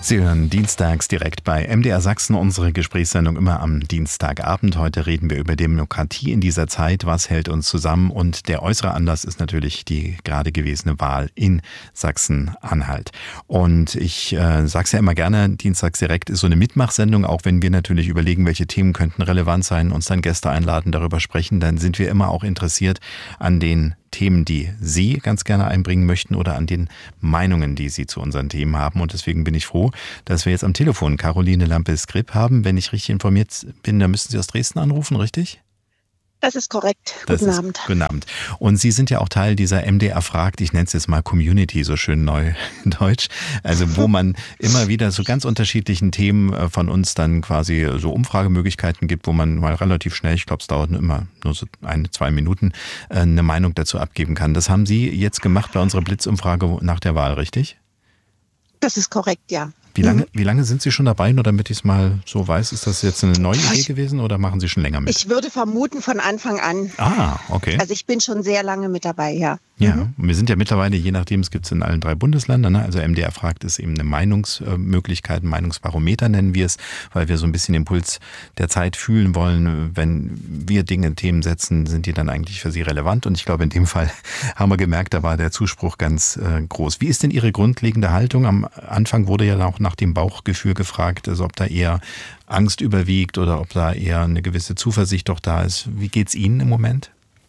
Sie hören dienstags direkt bei MDR Sachsen unsere Gesprächssendung immer am Dienstagabend. Heute reden wir über Demokratie in dieser Zeit. Was hält uns zusammen? Und der äußere Anlass ist natürlich die gerade gewesene Wahl in Sachsen-Anhalt. Und ich sage es ja immer gerne, dienstags direkt ist so eine Mitmachsendung, auch wenn wir natürlich überlegen, welche Themen könnten relevant sein, uns dann Gäste einladen, darüber sprechen, dann sind wir immer auch interessiert an den Themen, die Sie ganz gerne einbringen möchten oder an den Meinungen, die Sie zu unseren Themen haben. Und deswegen bin ich froh, dass wir jetzt am Telefon Caroline Lampe-Skrip haben. Wenn ich richtig informiert bin, dann müssen Sie aus Dresden anrufen, richtig? Das ist korrekt. Guten Abend. Guten Abend. Und Sie sind ja auch Teil dieser MDR fragt, ich nenne es jetzt mal Community, so schön neu in Deutsch, also wo man immer wieder so ganz unterschiedlichen Themen von uns dann quasi so Umfragemöglichkeiten gibt, wo man mal relativ schnell, ich glaube es dauert immer nur so 1-2 Minuten, eine Meinung dazu abgeben kann. Das haben Sie jetzt gemacht bei unserer Blitzumfrage nach der Wahl, richtig? Das ist korrekt, ja. Wie lange sind Sie schon dabei? Nur damit ich es mal so weiß, ist das jetzt eine neue Idee gewesen oder machen Sie schon länger mit? Ich würde vermuten von Anfang an. Ah, okay. Also ich bin schon sehr lange mit dabei, ja. Ja, und wir sind ja mittlerweile, je nachdem, es gibt es in allen 3 Bundesländern, ne? Also MDR fragt ist eben eine Meinungsmöglichkeit, ein Meinungsbarometer nennen wir es, weil wir so ein bisschen den Puls der Zeit fühlen wollen. Wenn wir Themen setzen, sind die dann eigentlich für Sie relevant? Und ich glaube, in dem Fall haben wir gemerkt, da war der Zuspruch ganz groß. Wie ist denn Ihre grundlegende Haltung? Am Anfang wurde ja auch nach dem Bauchgefühl gefragt, also ob da eher Angst überwiegt oder ob da eher eine gewisse Zuversicht doch da ist. Wie geht's Ihnen im Moment?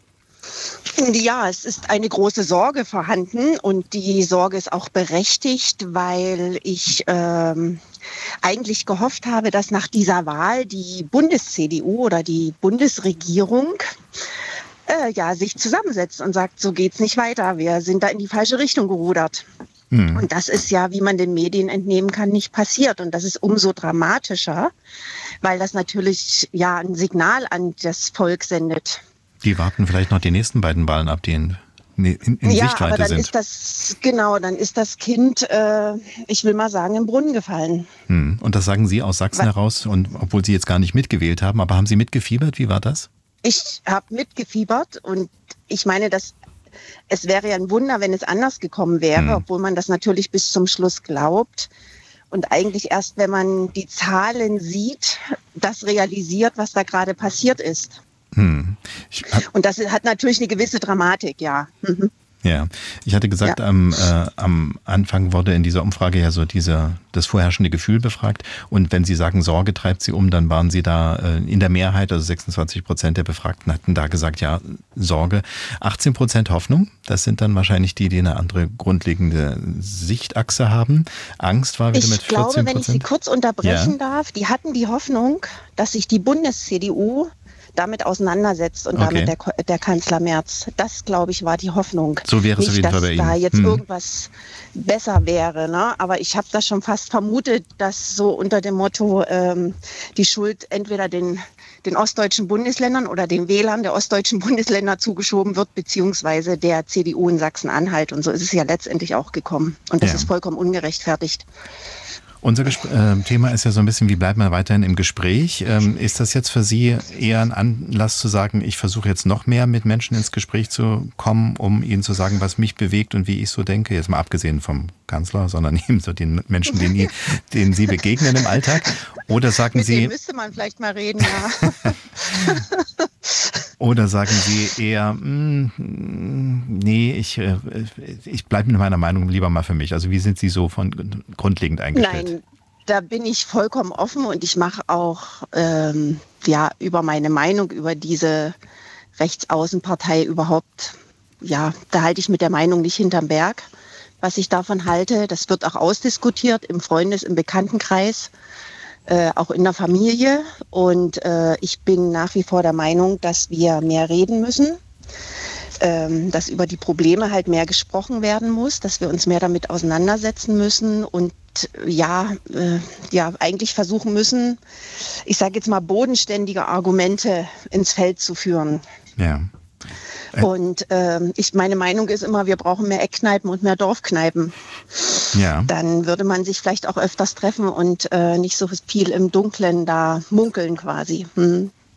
Ja, es ist eine große Sorge vorhanden und die Sorge ist auch berechtigt, weil ich eigentlich gehofft habe, dass nach dieser Wahl die Bundes-CDU oder die Bundesregierung sich zusammensetzt und sagt, so geht's nicht weiter, wir sind da in die falsche Richtung gerudert. Und das ist ja, wie man den Medien entnehmen kann, nicht passiert. Und das ist umso dramatischer, weil das natürlich ja ein Signal an das Volk sendet. Die warten vielleicht noch die nächsten beiden Wahlen ab, die in Sichtweite aber dann sind. Dann ist das Kind, ich will mal sagen, im Brunnen gefallen. Und das sagen Sie aus Sachsen heraus, und obwohl Sie jetzt gar nicht mitgewählt haben, aber haben Sie mitgefiebert? Wie war das? Ich habe mitgefiebert und ich meine, es wäre ja ein Wunder, wenn es anders gekommen wäre, obwohl man das natürlich bis zum Schluss glaubt. Und eigentlich erst, wenn man die Zahlen sieht, das realisiert, was da gerade passiert ist. Und das hat natürlich eine gewisse Dramatik, ja. Ja, ich hatte gesagt, am Anfang wurde in dieser Umfrage ja so das vorherrschende Gefühl befragt. Und wenn Sie sagen, Sorge treibt Sie um, dann waren Sie da in der Mehrheit, also 26% der Befragten hatten da gesagt, ja, Sorge. 18% Hoffnung, das sind dann wahrscheinlich die eine andere grundlegende Sichtachse haben. Angst war wieder mit 14%. Ich glaube, wenn ich Sie kurz unterbrechen darf, die hatten die Hoffnung, dass sich die Bundes-CDU damit auseinandersetzt und damit der Kanzler Merz. Das, glaube ich, war die Hoffnung. So wäre es auf jeden Fall bei Ihnen. Dass da jetzt irgendwas besser wäre. Ne? Aber ich habe das schon fast vermutet, dass so unter dem Motto die Schuld entweder den ostdeutschen Bundesländern oder den Wählern der ostdeutschen Bundesländer zugeschoben wird, beziehungsweise der CDU in Sachsen-Anhalt. Und so ist es ja letztendlich auch gekommen. Und das ist vollkommen ungerechtfertigt. Unser Thema ist ja so ein bisschen, wie bleibt man weiterhin im Gespräch? Ist das jetzt für Sie eher ein Anlass zu sagen, ich versuche jetzt noch mehr mit Menschen ins Gespräch zu kommen, um ihnen zu sagen, was mich bewegt und wie ich so denke? Jetzt mal abgesehen vom Kanzler, sondern eben so den Menschen, denen Sie begegnen im Alltag. Oder sagen Sie... Mit dem müsste man vielleicht mal reden, ja. Oder sagen Sie eher, nee, ich bleibe mit meiner Meinung lieber mal für mich. Also wie sind Sie so grundlegend eingestellt? Nein, da bin ich vollkommen offen und ich mache auch über meine Meinung über diese Rechtsaußenpartei überhaupt, da halte ich mit der Meinung nicht hinterm Berg, was ich davon halte. Das wird auch ausdiskutiert im im Bekanntenkreis. Auch in der Familie. Und ich bin nach wie vor der Meinung, dass wir mehr reden müssen, dass über die Probleme halt mehr gesprochen werden muss, dass wir uns mehr damit auseinandersetzen müssen und eigentlich versuchen müssen, ich sage jetzt mal, bodenständige Argumente ins Feld zu führen. Ja. Und meine Meinung ist immer, wir brauchen mehr Eckkneipen und mehr Dorfkneipen. Ja. Dann würde man sich vielleicht auch öfters treffen und nicht so viel im Dunkeln da munkeln quasi.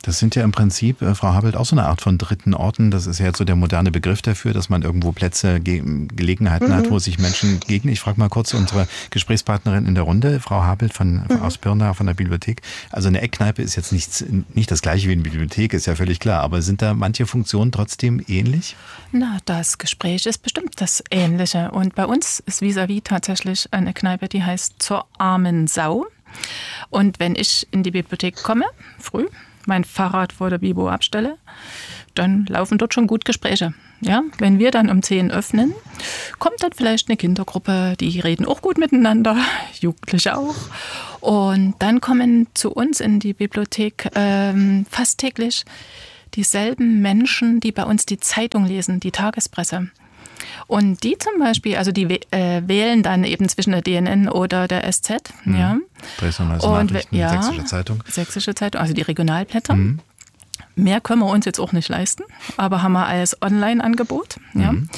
Das sind ja im Prinzip, Frau Habelt, auch so eine Art von dritten Orten. Das ist ja jetzt so der moderne Begriff dafür, dass man irgendwo Plätze, Gelegenheiten hat, wo sich Menschen begegnen. Ich frage mal kurz unsere Gesprächspartnerin in der Runde, Frau Habelt aus Pirna von der Bibliothek. Also eine Eckkneipe ist jetzt nicht das gleiche wie eine Bibliothek, ist ja völlig klar. Aber sind da manche Funktionen trotzdem ähnlich? Na, das Gespräch ist bestimmt das Ähnliche. Und bei uns ist vis-à-vis tatsächlich eine Kneipe, die heißt Zur armen Sau. Und wenn ich in die Bibliothek komme, früh, mein Fahrrad vor der Bibo abstelle, dann laufen dort schon gut Gespräche. Ja, wenn wir dann um 10 öffnen, kommt dann vielleicht eine Kindergruppe, die reden auch gut miteinander, Jugendliche auch. Und dann kommen zu uns in die Bibliothek fast täglich dieselben Menschen, die bei uns die Zeitung lesen, die Tagespresse. Und die zum Beispiel, also die wählen dann eben zwischen der DNN oder der SZ. Mhm. Ja. Dresdner Nachrichten, Sächsische Zeitung. Sächsische Zeitung, also die Regionalblätter. Mhm. Mehr können wir uns jetzt auch nicht leisten, aber haben wir als Online-Angebot. Ja. Mhm.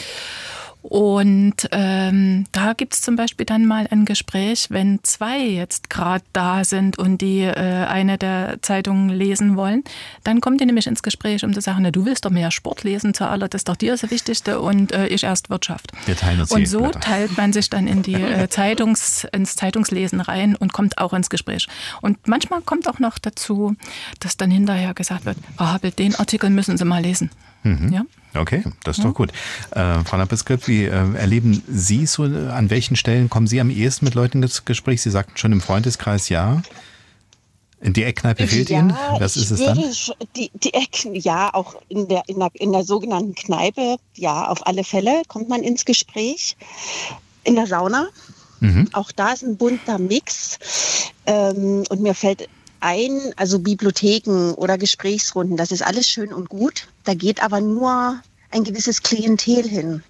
Und da gibt es zum Beispiel dann mal ein Gespräch, wenn 2 jetzt gerade da sind und die eine der Zeitungen lesen wollen, dann kommt die nämlich ins Gespräch, um zu sagen, na, du willst doch mehr Sport lesen, das ist doch dir das Wichtigste und ich erst Wirtschaft. Wir teilen uns und so teilt man sich dann in die ins Zeitungslesen rein und kommt auch ins Gespräch. Und manchmal kommt auch noch dazu, dass dann hinterher gesagt wird, Frau Habelt, den Artikel müssen Sie mal lesen. Mhm. Ja? Okay, das ist doch gut. Frau Nappeskritt, wie erleben Sie so, an welchen Stellen kommen Sie am ehesten mit Leuten ins Gespräch? Sie sagten schon im Freundeskreis ja. In die Eckkneipe fehlt Ihnen? Was ist es dann? Die Ecken, ja, auch in der sogenannten Kneipe, ja, auf alle Fälle kommt man ins Gespräch. In der Sauna, auch da ist ein bunter Mix. Und mir fällt also Bibliotheken oder Gesprächsrunden, das ist alles schön und gut. Da geht aber nur ein gewisses Klientel hin.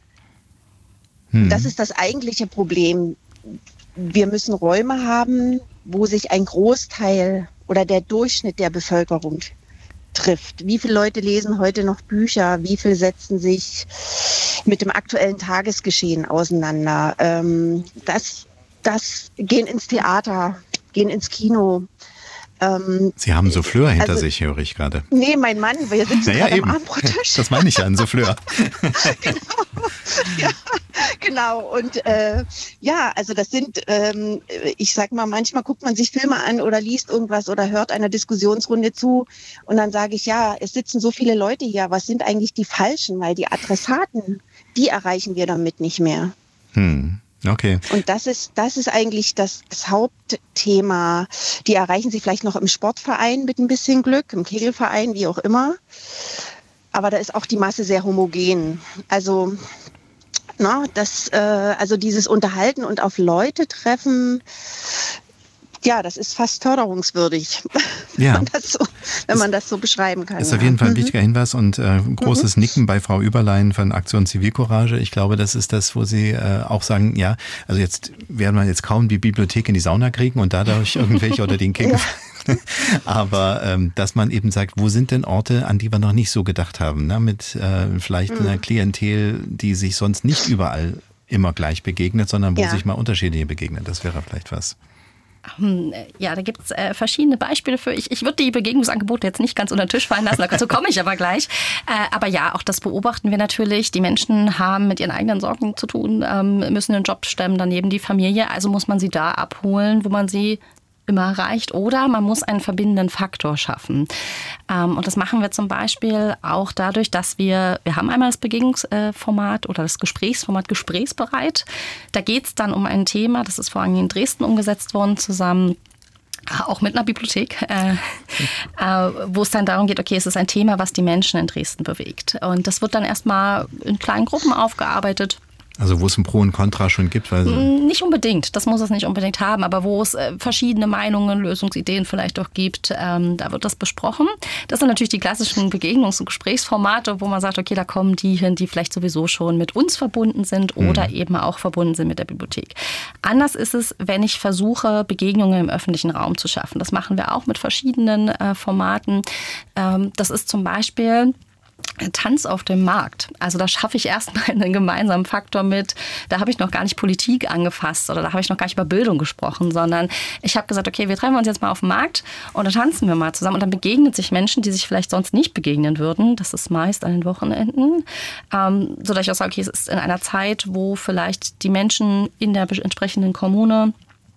Das ist das eigentliche Problem. Wir müssen Räume haben, wo sich ein Großteil oder der Durchschnitt der Bevölkerung trifft. Wie viele Leute lesen heute noch Bücher? Wie viele setzen sich mit dem aktuellen Tagesgeschehen auseinander? Das gehen ins Theater, gehen ins Kino. Sie haben Souffleur hinter sich, höre ich gerade. Nee, mein Mann, wir sitzen gerade am Abendbrottisch. Das meine ich ja, ein Souffleur. Genau. Und also das sind, ich sag mal, manchmal guckt man sich Filme an oder liest irgendwas oder hört einer Diskussionsrunde zu und dann sage ich, ja, es sitzen so viele Leute hier, was sind eigentlich die Falschen? Weil die Adressaten, die erreichen wir damit nicht mehr. Okay. Und das ist eigentlich das Hauptthema. Die erreichen Sie vielleicht noch im Sportverein mit ein bisschen Glück, im Kegelverein, wie auch immer. Aber da ist auch die Masse sehr homogen. Also, also dieses Unterhalten und auf Leute treffen, ja, das ist fast förderungswürdig, ja. wenn man das so beschreiben kann. Das ist auf jeden Fall ein wichtiger Hinweis und großes Nicken bei Frau Überlein von Aktion Zivilcourage. Ich glaube, das ist das, wo Sie auch sagen, ja, also jetzt werden wir jetzt kaum die Bibliothek in die Sauna kriegen und dadurch irgendwelche oder den Kegel. Ja. Aber dass man eben sagt, wo sind denn Orte, an die wir noch nicht so gedacht haben, ne? Mit vielleicht einer Klientel, die sich sonst nicht überall immer gleich begegnet, sondern wo sich mal unterschiedliche begegnen. Das wäre vielleicht was. Ja, da gibt es verschiedene Beispiele für. Ich würde die Begegnungsangebote jetzt nicht ganz unter den Tisch fallen lassen, dazu komme ich aber gleich. Aber ja, auch das beobachten wir natürlich. Die Menschen haben mit ihren eigenen Sorgen zu tun, müssen einen Job stemmen, daneben die Familie. Also muss man sie da abholen, wo man sie immer erreicht. Oder man muss einen verbindenden Faktor schaffen. Und das machen wir zum Beispiel auch dadurch, dass wir haben einmal das Begegnungsformat oder das Gesprächsformat Gesprächsbereit. Da geht es dann um ein Thema, das ist vor allem in Dresden umgesetzt worden, zusammen auch mit einer Bibliothek, wo es dann darum geht, okay, es ist ein Thema, was die Menschen in Dresden bewegt. Und das wird dann erstmal in kleinen Gruppen aufgearbeitet. Also wo es ein Pro und Contra schon gibt? Nicht unbedingt, das muss es nicht unbedingt haben, aber wo es verschiedene Meinungen, Lösungsideen vielleicht auch gibt, da wird das besprochen. Das sind natürlich die klassischen Begegnungs- und Gesprächsformate, wo man sagt, okay, da kommen die hin, die vielleicht sowieso schon mit uns verbunden sind oder eben auch verbunden sind mit der Bibliothek. Anders ist es, wenn ich versuche, Begegnungen im öffentlichen Raum zu schaffen. Das machen wir auch mit verschiedenen Formaten. Das ist zum Beispiel Tanz auf dem Markt. Also da schaffe ich erstmal einen gemeinsamen Faktor mit. Da habe ich noch gar nicht Politik angefasst oder da habe ich noch gar nicht über Bildung gesprochen, sondern ich habe gesagt, okay, wir treffen uns jetzt mal auf dem Markt und dann tanzen wir mal zusammen und dann begegnet sich Menschen, die sich vielleicht sonst nicht begegnen würden. Das ist meist an den Wochenenden. Sodass ich auch sage, okay, es ist in einer Zeit, wo vielleicht die Menschen in der entsprechenden Kommune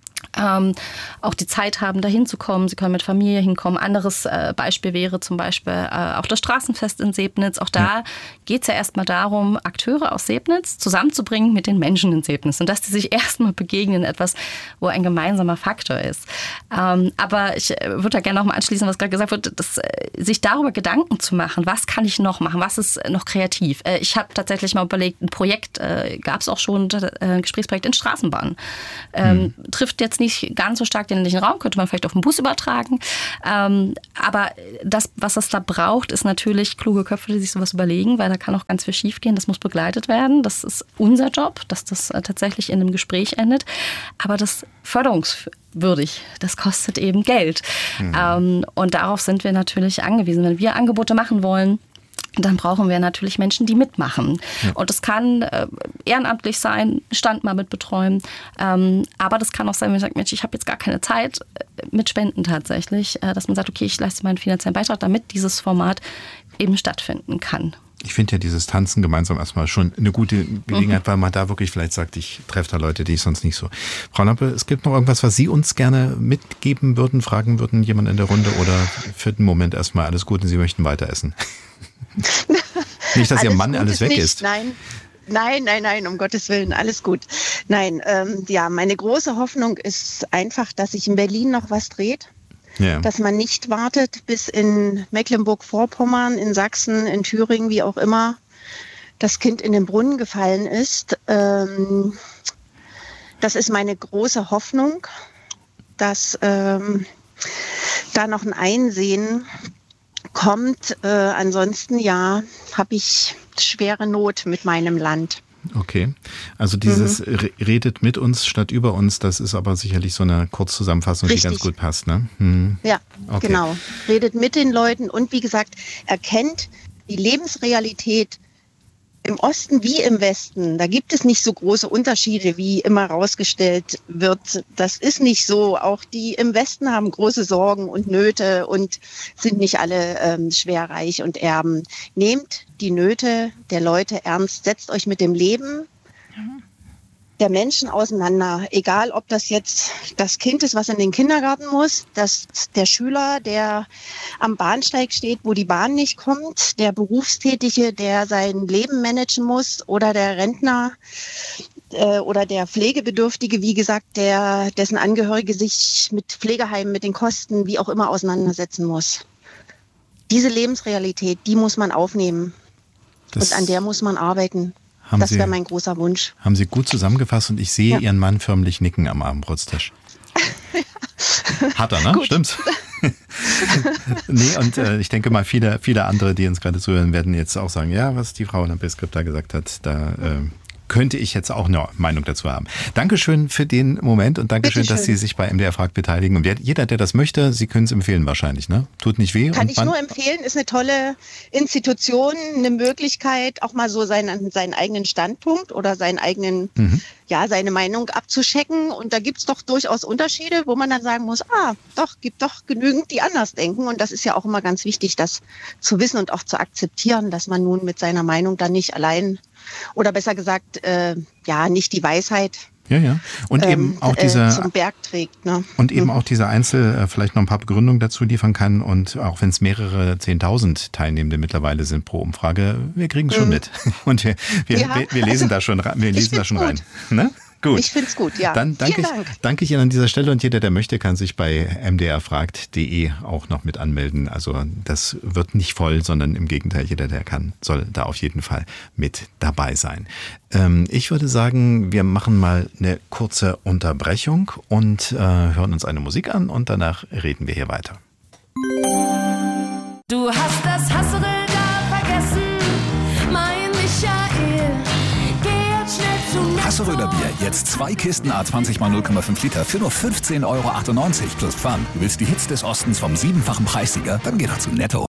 auch die Zeit haben, da hinzukommen. Sie können mit Familie hinkommen. Anderes Beispiel wäre zum Beispiel auch das Straßenfest in Sebnitz. Auch da geht es ja erstmal darum, Akteure aus Sebnitz zusammenzubringen mit den Menschen in Sebnitz. Und dass die sich erstmal begegnen, etwas, wo ein gemeinsamer Faktor ist. Aber ich würde da gerne noch mal anschließen, was gerade gesagt wurde, sich darüber Gedanken zu machen, was kann ich noch machen, was ist noch kreativ. Ich habe tatsächlich mal überlegt, ein Projekt, gab es auch schon, ein Gesprächsprojekt in Straßenbahnen. Trifft jetzt nicht ganz so stark den ländlichen Raum, könnte man vielleicht auf den Bus übertragen. Aber das, was es da braucht, ist natürlich kluge Köpfe, die sich sowas überlegen, weil da kann auch ganz viel schief gehen. Das muss begleitet werden. Das ist unser Job, dass das tatsächlich in einem Gespräch endet. Aber das förderungswürdig, das kostet eben Geld. Und darauf sind wir natürlich angewiesen. Wenn wir Angebote machen wollen, dann brauchen wir natürlich Menschen, die mitmachen. Ja. Und das kann ehrenamtlich sein, Stand mal mit betreuen. Aber das kann auch sein, wenn man sagt, Mensch, ich habe jetzt gar keine Zeit, mit Spenden tatsächlich, dass man sagt, okay, ich leiste meinen finanziellen Beitrag, damit dieses Format eben stattfinden kann. Ich finde ja dieses Tanzen gemeinsam erstmal schon eine gute Gelegenheit, weil man da wirklich vielleicht sagt, ich treffe da Leute, die ich sonst nicht so. Frau Lampe, es gibt noch irgendwas, was Sie uns gerne mitgeben würden, fragen würden, jemand in der Runde, oder für den Moment erstmal alles gut und Sie möchten weiter essen? Nicht, dass Ihr Mann alles weg ist. Nein, um Gottes Willen, alles gut. Nein, meine große Hoffnung ist einfach, dass sich in Berlin noch was dreht. Ja. Dass man nicht wartet, bis in Mecklenburg-Vorpommern, in Sachsen, in Thüringen, wie auch immer, das Kind in den Brunnen gefallen ist. Das ist meine große Hoffnung, dass da noch ein Einsehen kommt. Ansonsten habe ich schwere Not mit meinem Land. Okay, also dieses redet mit uns statt über uns, das ist aber sicherlich so eine Kurzzusammenfassung, die ganz gut passt, ne? Ja, okay. Genau. Redet mit den Leuten und wie gesagt, erkennt die Lebensrealität im Osten wie im Westen. Da gibt es nicht so große Unterschiede, wie immer rausgestellt wird. Das ist nicht so. Auch die im Westen haben große Sorgen und Nöte und sind nicht alle schwerreich und Erben. Nehmt die Nöte der Leute ernst. Setzt euch mit dem Leben der Menschen auseinander. Egal, ob das jetzt das Kind ist, was in den Kindergarten muss, der Schüler, der am Bahnsteig steht, wo die Bahn nicht kommt, der Berufstätige, der sein Leben managen muss, oder der Rentner oder der Pflegebedürftige, wie gesagt, dessen Angehörige sich mit Pflegeheimen, mit den Kosten, wie auch immer, auseinandersetzen muss. Diese Lebensrealität, die muss man aufnehmen. Und an der muss man arbeiten. Das wäre mein großer Wunsch. Haben Sie gut zusammengefasst und ich sehe Ihren Mann förmlich nicken am Abendbrotstisch. Hat er, ne? Gut. Stimmt's? Nee, und ich denke mal, viele andere, die uns gerade zuhören, werden jetzt auch sagen, ja, was die Frau Lampe-Skrip da gesagt hat, da könnte ich jetzt auch eine Meinung dazu haben. Dankeschön für den Moment und Dankeschön, dass Sie sich bei MDR Fragt beteiligen. Und jeder, der das möchte, Sie können es empfehlen wahrscheinlich, ne? Tut nicht weh. Kann ich nur empfehlen, ist eine tolle Institution, eine Möglichkeit, auch mal so seinen eigenen Standpunkt oder seinen eigenen, seine Meinung abzuchecken. Und da gibt es doch durchaus Unterschiede, wo man dann sagen muss, gibt doch genügend, die anders denken. Und das ist ja auch immer ganz wichtig, das zu wissen und auch zu akzeptieren, dass man nun mit seiner Meinung dann nicht allein oder besser gesagt, nicht die Weisheit und eben auch zum Berg trägt. Ne? Und eben auch diese vielleicht noch ein paar Begründungen dazu liefern kann. Und auch wenn es mehrere 10.000 Teilnehmende mittlerweile sind pro Umfrage, wir kriegen es schon mit. Und wir lesen da schon rein. Ne? Gut. Ich finde es gut, ja. Dann danke ich Ihnen an dieser Stelle und jeder, der möchte, kann sich bei mdrfragt.de auch noch mit anmelden. Also das wird nicht voll, sondern im Gegenteil, jeder, der kann, soll da auf jeden Fall mit dabei sein. Ich würde sagen, wir machen mal eine kurze Unterbrechung und hören uns eine Musik an und danach reden wir hier weiter. Du hast das Hasseln gar vergessen, mein Michael. Hasseröder Bier, jetzt 2 Kisten A20 x 0,5 Liter für nur 15,98 € plus Pfand. Du willst die Hits des Ostens vom 7-fachen Preissieger? Dann geh doch zu Netto.